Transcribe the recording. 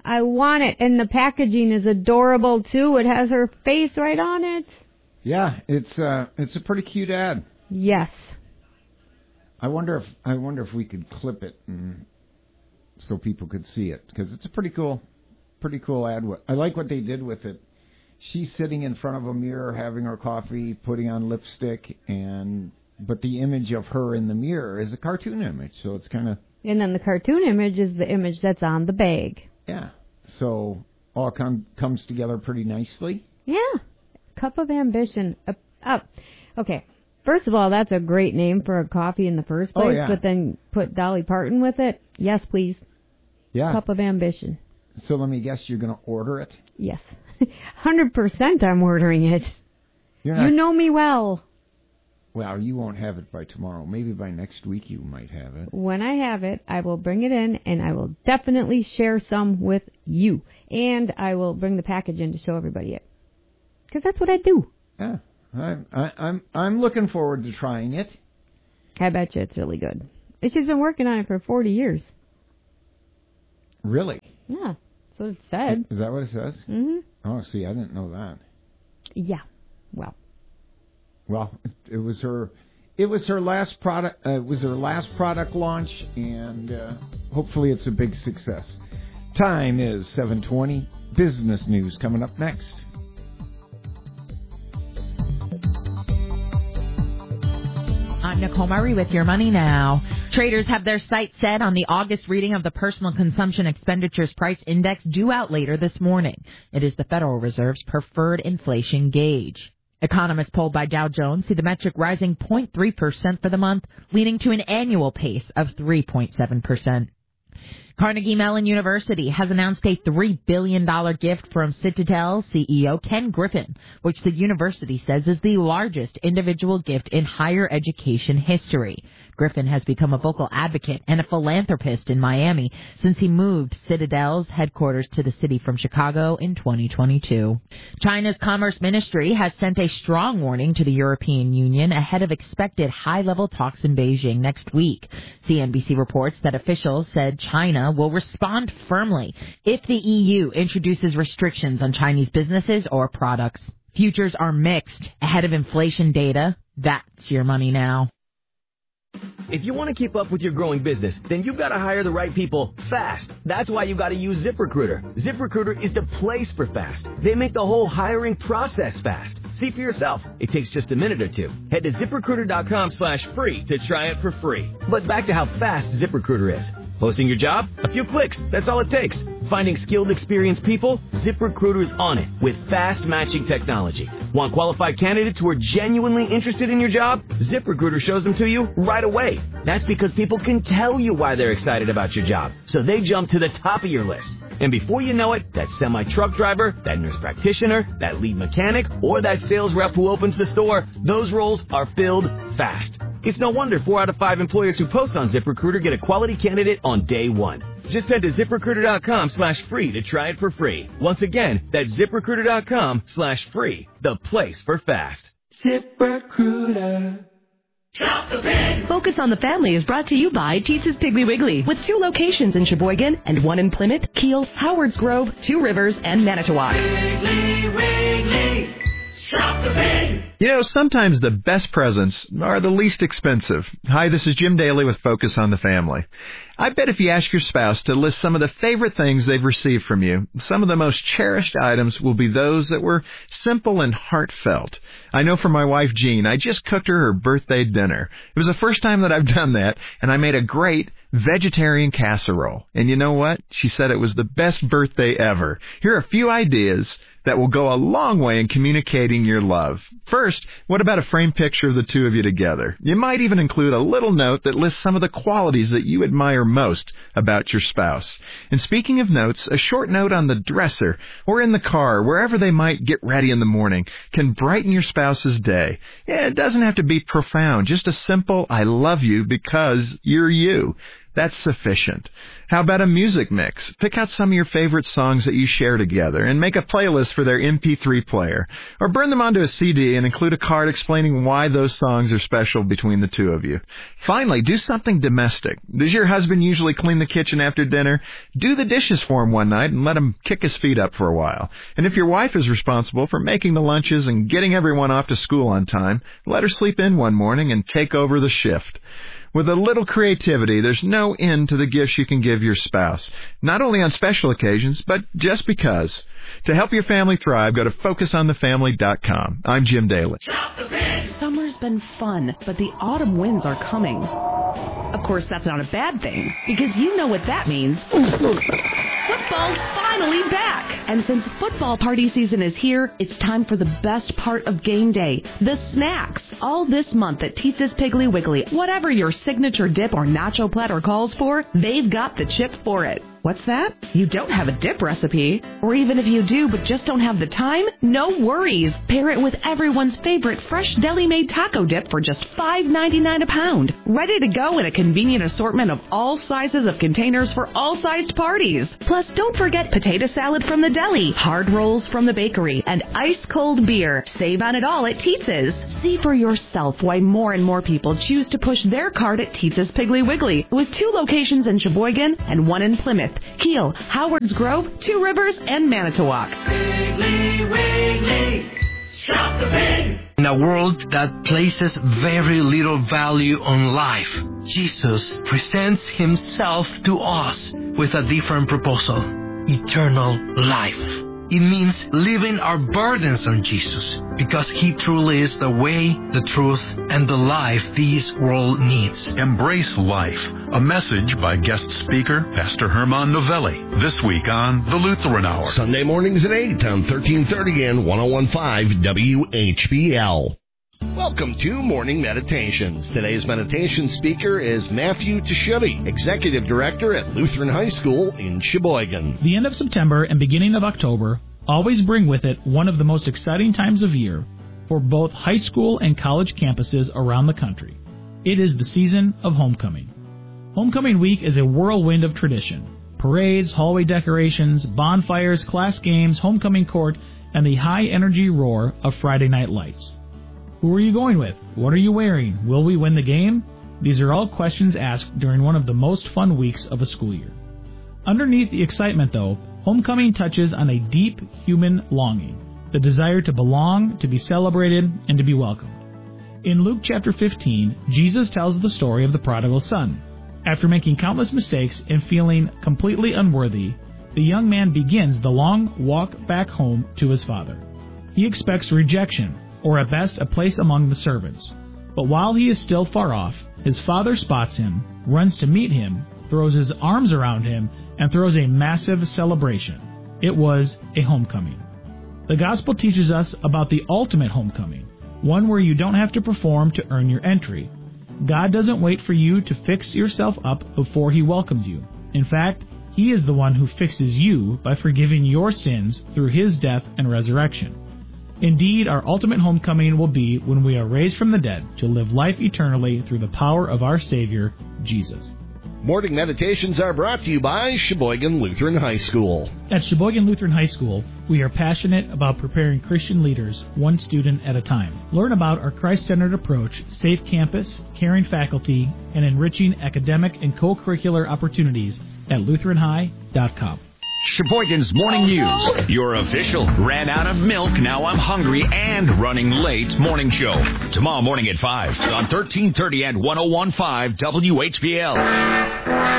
I want it, and the packaging is adorable too. It has her face right on it. Yeah, it's a pretty cute ad. Yes. I wonder if we could clip it so people could see it, because it's a pretty cool ad. I like what they did with it. She's sitting in front of a mirror having her coffee, putting on lipstick, but the image of her in the mirror is a cartoon image, so it's kind of... And then the cartoon image is the image that's on the bag. Yeah, so all comes together pretty nicely. Yeah, Cup of Ambition. Okay, first of all, that's a great name for a coffee in the first place, yeah. But then put Dolly Parton with it. Yes, please. Yeah. Cup of Ambition. So let me guess, you're going to order it? Yes. 100% I'm ordering it. You know me well. Well, you won't have it by tomorrow. Maybe by next week you might have it. When I have it, I will bring it in, and I will definitely share some with you. And I will bring the package in to show everybody it. Because that's what I do. Yeah. I'm looking forward to trying it. I bet you it's really good. She's been working on it for 40 years. Really? Yeah. That's what it said. Is that what it says? Mm-hmm. Oh, see, I didn't know that. Yeah. Well, it was her last product. It was her last product launch, and hopefully it's a big success. Time is 7:20. Business news coming up next. I'm Nicole Murray with Your Money Now. Traders have their sights set on the August reading of the Personal Consumption Expenditures Price Index due out later this morning. It is the Federal Reserve's preferred inflation gauge. Economists polled by Dow Jones see the metric rising 0.3% for the month, leading to an annual pace of 3.7%. Carnegie Mellon University has announced a $3 billion gift from Citadel CEO Ken Griffin, which the university says is the largest individual gift in higher education history. Griffin has become a vocal advocate and a philanthropist in Miami since he moved Citadel's headquarters to the city from Chicago in 2022. China's Commerce Ministry has sent a strong warning to the European Union ahead of expected high-level talks in Beijing next week. CNBC reports that officials said China will respond firmly if the EU introduces restrictions on Chinese businesses or products. Futures are mixed ahead of inflation data. That's Your Money Now. If you want to keep up with your growing business, then you've got to hire the right people fast. That's why you've got to use ZipRecruiter. ZipRecruiter is the place for fast. They make the whole hiring process fast. See for yourself. It takes just a minute or two. Head to ZipRecruiter.com/free to try it for free. But back to how fast ZipRecruiter is. Posting your job? A few clicks. That's all it takes. Finding skilled, experienced people? ZipRecruiter's on it with fast matching technology. Want qualified candidates who are genuinely interested in your job? ZipRecruiter shows them to you right away. That's because people can tell you why they're excited about your job, so they jump to the top of your list. And before you know it, that semi-truck driver, that nurse practitioner, that lead mechanic, or that sales rep who opens the store, those roles are filled fast. It's no wonder 4 out of 5 employers who post on ZipRecruiter get a quality candidate on day one. Just head to ZipRecruiter.com/free to try it for free. Once again, that's ZipRecruiter.com/free, the place for fast. ZipRecruiter. Shop the Pig! Focus on the Family is brought to you by Teetz's Piggly Wiggly, with 2 locations in Sheboygan and 1 in Plymouth, Kiel, Howards Grove, 2 Rivers, and Manitowoc. Piggly Wiggly! Shop the Pig! You know, sometimes the best presents are the least expensive. Hi, this is Jim Daly with Focus on the Family. I bet if you ask your spouse to list some of the favorite things they've received from you, some of the most cherished items will be those that were simple and heartfelt. I know for my wife, Jean, I just cooked her birthday dinner. It was the first time that I've done that, and I made a great vegetarian casserole. And you know what? She said it was the best birthday ever. Here are a few ideas that will go a long way in communicating your love. First, what about a framed picture of the two of you together? You might even include a little note that lists some of the qualities that you admire most about your spouse. And speaking of notes, a short note on the dresser or in the car, wherever they might get ready in the morning, can brighten your spouse's day. Yeah, it doesn't have to be profound, just a simple, I love you because you're you. That's sufficient. How about a music mix? Pick out some of your favorite songs that you share together and make a playlist for their MP3 player. Or burn them onto a CD and include a card explaining why those songs are special between the two of you. Finally, do something domestic. Does your husband usually clean the kitchen after dinner? Do the dishes for him one night and let him kick his feet up for a while. And if your wife is responsible for making the lunches and getting everyone off to school on time, let her sleep in one morning and take over the shift. With a little creativity, there's no end to the gifts you can give your spouse, not only on special occasions, but just because. To help your family thrive, go to FocusOnTheFamily.com. I'm Jim Daly. Summer's been fun, but the autumn winds are coming. Of course, that's not a bad thing, because you know what that means. Football's finally back! And since football party season is here, it's time for the best part of game day, the snacks. All this month at Teetza's Piggly Wiggly, whatever your signature dip or nacho platter calls for, they've got the chip for it. What's that? You don't have a dip recipe? Or even if you do but just don't have the time? No worries. Pair it with everyone's favorite fresh deli-made taco dip for just $5.99 a pound. Ready to go in a convenient assortment of all sizes of containers for all sized parties. Plus, don't forget potato salad from the deli, hard rolls from the bakery, and ice-cold beer. Save on it all at Teetza's. See for yourself why more and more people choose to push their cart at Teetza's Piggly Wiggly, with 2 locations in Sheboygan and 1 in Plymouth, Kiel, Howard's Grove, 2 Rivers, and Manitowoc. Piggly Wiggly, shop the pig. In a world that places very little value on life, Jesus presents himself to us with a different proposal: eternal life. It means leaving our burdens on Jesus, because he truly is the way, the truth, and the life this world needs. Embrace life. A message by guest speaker Pastor Herman Novelli. This week on The Lutheran Hour. Sunday mornings at 8 on 1330 and 101.5 WHBL. Welcome to Morning Meditations. Today's meditation speaker is Matthew Teshuvi, Executive Director at Lutheran High School in Sheboygan. The end of September and beginning of October always bring with it one of the most exciting times of year for both high school and college campuses around the country. It is the season of homecoming. Homecoming week is a whirlwind of tradition. Parades, hallway decorations, bonfires, class games, homecoming court, and the high-energy roar of Friday night lights. Who are you going with? What are you wearing? Will we win the game? These are all questions asked during one of the most fun weeks of a school year. Underneath the excitement, though, homecoming touches on a deep human longing, the desire to belong, to be celebrated, and to be welcomed. In Luke chapter 15, Jesus tells the story of the prodigal son. After making countless mistakes and feeling completely unworthy, the young man begins the long walk back home to his father. He expects rejection, or at best a place among the servants. But while he is still far off, his father spots him, runs to meet him, throws his arms around him, and throws a massive celebration. It was a homecoming. The gospel teaches us about the ultimate homecoming, one where you don't have to perform to earn your entry. God doesn't wait for you to fix yourself up before he welcomes you. In fact, he is the one who fixes you by forgiving your sins through his death and resurrection. Indeed, our ultimate homecoming will be when we are raised from the dead to live life eternally through the power of our Savior, Jesus. Morning Meditations are brought to you by Sheboygan Lutheran High School. At Sheboygan Lutheran High School, we are passionate about preparing Christian leaders one student at a time. Learn about our Christ-centered approach, safe campus, caring faculty, and enriching academic and co-curricular opportunities at LutheranHigh.com. Sheboygan's Morning News, your official ran out of milk, now I'm hungry, and running late morning show. Tomorrow morning at 5 on 1330 and 101.5 WHBL.